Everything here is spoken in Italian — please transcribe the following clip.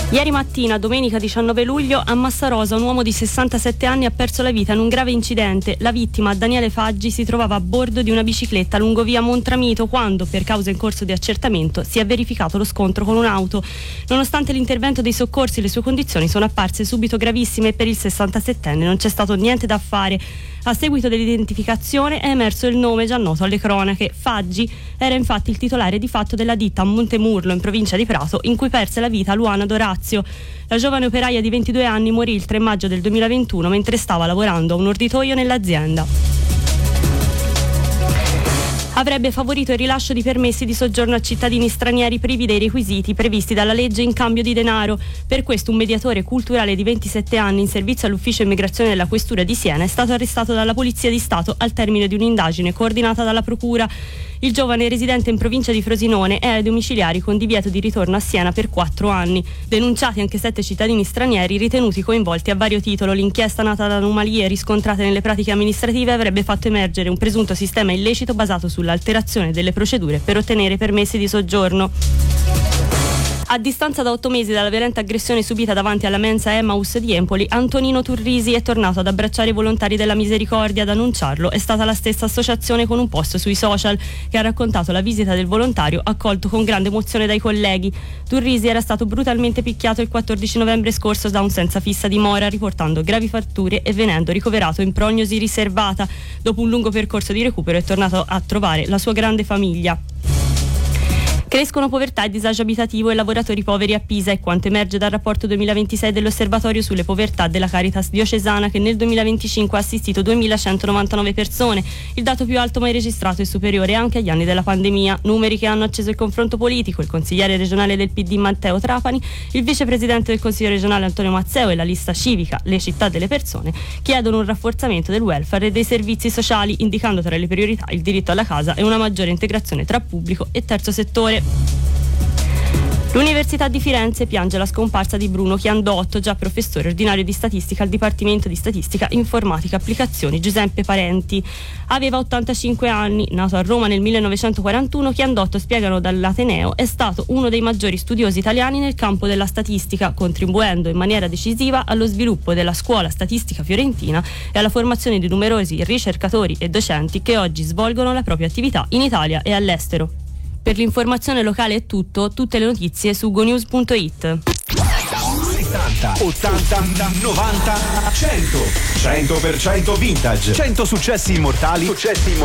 Ieri mattina, domenica 19 luglio, a Massarosa un uomo di 67 anni ha perso la vita in un grave incidente. La vittima, Daniele Faggi, si trovava a bordo di una bicicletta lungo via Montramito quando, per causa in corso di accertamento, si è verificato lo scontro con un'auto. Nonostante l'intervento dei soccorsi, le sue condizioni sono apparse subito gravissime e per il 67enne non c'è stato niente da fare. A seguito dell'identificazione è emerso il nome già noto alle cronache. Faggi era infatti il titolare di fatto della ditta a Montemurlo, in provincia di Prato, in cui perse la vita Luana Dorazio. La giovane operaia di 22 anni morì il 3 maggio del 2021 mentre stava lavorando a un orditoio nell'azienda. Avrebbe favorito il rilascio di permessi di soggiorno a cittadini stranieri privi dei requisiti previsti dalla legge in cambio di denaro. Per questo un mediatore culturale di 27 anni in servizio all'ufficio immigrazione della Questura di Siena è stato arrestato dalla Polizia di Stato al termine di un'indagine coordinata dalla Procura. Il giovane, residente in provincia di Frosinone, è ai domiciliari con divieto di ritorno a Siena per 4 anni. Denunciati anche 7 cittadini stranieri ritenuti coinvolti a vario titolo. L'inchiesta, nata da anomalie riscontrate nelle pratiche amministrative, avrebbe fatto emergere un presunto sistema illecito basato sull'alterazione delle procedure per ottenere permessi di soggiorno. A distanza da 8 mesi dalla violenta aggressione subita davanti alla mensa Emmaus di Empoli, Antonino Turrisi è tornato ad abbracciare i volontari della Misericordia. Ad annunciarlo è stata la stessa associazione con un post sui social che ha raccontato la visita del volontario accolto con grande emozione dai colleghi. Turrisi era stato brutalmente picchiato il 14 novembre scorso da un senza fissa dimora, riportando gravi fratture e venendo ricoverato in prognosi riservata. Dopo un lungo percorso di recupero è tornato a trovare la sua grande famiglia. Crescono povertà e disagio abitativo e lavoratori poveri a Pisa, è quanto emerge dal rapporto 2026 dell'Osservatorio sulle povertà della Caritas diocesana, che nel 2025 ha assistito 2.199 persone. Il dato più alto mai registrato è superiore anche agli anni della pandemia, numeri che hanno acceso il confronto politico. Il consigliere regionale del PD Matteo Trapani, il vicepresidente del Consiglio regionale Antonio Mazzeo e la lista civica Le città delle persone chiedono un rafforzamento del welfare e dei servizi sociali, indicando tra le priorità il diritto alla casa e una maggiore integrazione tra pubblico e terzo settore. L'Università di Firenze piange la scomparsa di Bruno Chiandotto, già professore ordinario di statistica al Dipartimento di Statistica, Informatica, Applicazioni Giuseppe Parenti. Aveva 85 anni, nato a Roma nel 1941, Chiandotto, spiegano dall'Ateneo, è stato uno dei maggiori studiosi italiani nel campo della statistica, contribuendo in maniera decisiva allo sviluppo della scuola statistica fiorentina e alla formazione di numerosi ricercatori e docenti che oggi svolgono la propria attività in Italia e all'estero. Per l'informazione locale è tutto, tutte le notizie su gonews.it. 70, 80, 90, 100. 100% vintage. 100 successi immortali